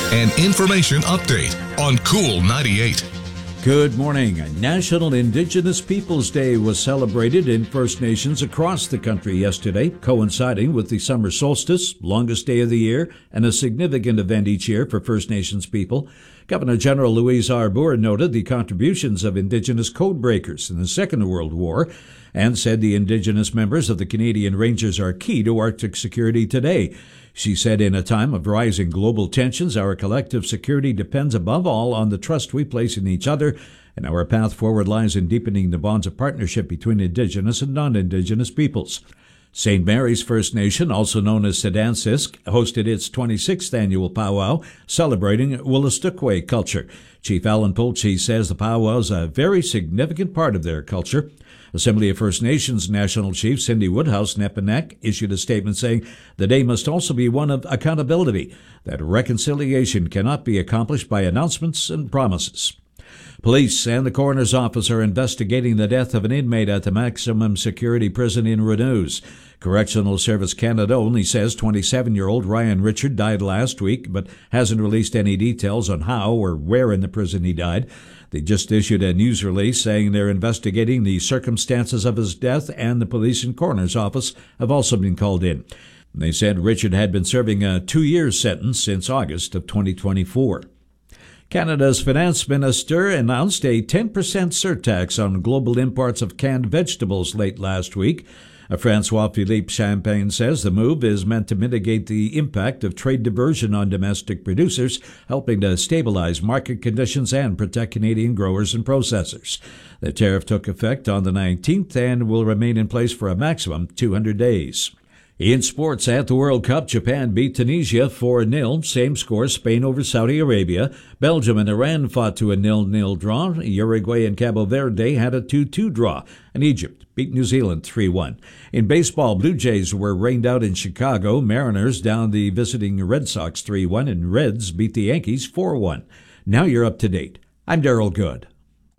An information update on Cool 98. Good morning. National Indigenous Peoples Day was celebrated in First Nations across the country yesterday, coinciding with the summer solstice, longest day of the year, and a significant event each year for First Nations people. Governor General Louise Arbour noted the contributions of Indigenous code breakers in the Second World War and said the Indigenous members of the Canadian Rangers are key to Arctic security today. She said in a time of rising global tensions, our collective security depends above all on the trust we place in each other, and our path forward lies in deepening the bonds of partnership between Indigenous and non-Indigenous peoples. St. Mary's First Nation, also known as Sedansisk, hosted its 26th annual powwow celebrating Wolastoqey culture. Chief Alan Polchi says the powwow is a very significant part of their culture. Assembly of First Nations National Chief Cindy Woodhouse-Nepanek issued a statement saying the day must also be one of accountability, that reconciliation cannot be accomplished by announcements and promises. Police and the coroner's office are investigating the death of an inmate at the maximum security prison in Renews. Correctional Service Canada only says 27-year-old Ryan Richard died last week, but hasn't released any details on how or where in the prison he died. They just issued a news release saying they're investigating the circumstances of his death, and the police and coroner's office have also been called in. They said Richard had been serving a 2-year sentence since August of 2024. Canada's finance minister announced a 10% surtax on global imports of canned vegetables late last week. François-Philippe Champagne says the move is meant to mitigate the impact of trade diversion on domestic producers, helping to stabilize market conditions and protect Canadian growers and processors. The tariff took effect on the 19th and will remain in place for a maximum 200 days. In sports, at the World Cup, Japan beat Tunisia 4-0. Same score, Spain over Saudi Arabia. Belgium and Iran fought to a 0-0 draw. Uruguay and Cabo Verde had a 2-2 draw. And Egypt beat New Zealand 3-1. In baseball, Blue Jays were rained out in Chicago. Mariners downed the visiting Red Sox 3-1, and Reds beat the Yankees 4-1. Now you're up to date. I'm Daryl Good.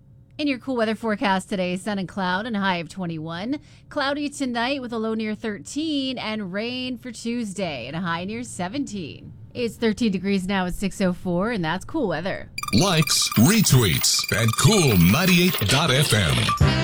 In your cool weather forecast today, sun and cloud and a high of 21. Cloudy tonight with a low near 13, and rain for Tuesday and a high near 17. It's 13 degrees now at 6:04, and that's cool weather. Likes, retweets at Cool98.fm.